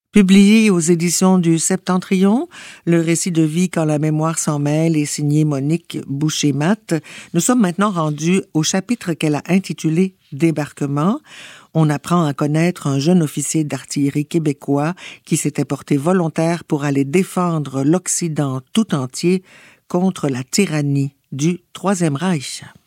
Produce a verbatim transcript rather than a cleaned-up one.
Publié aux éditions du Septentrion, le récit de vie quand la mémoire s'en mêle est signé Monique Boucher-Matte. Nous sommes maintenant rendus au chapitre qu'elle a intitulé « Débarquement ». On apprend à connaître un jeune officier d'artillerie québécois qui s'était porté volontaire pour aller défendre l'Occident tout entier contre la tyrannie du Troisième Reich.